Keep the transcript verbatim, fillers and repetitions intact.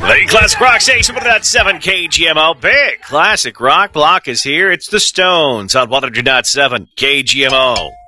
The Classic Rock Station one oh point seven K G M O. Big Classic Rock Block is here. It's the Stones on one hundred point seven K G M O.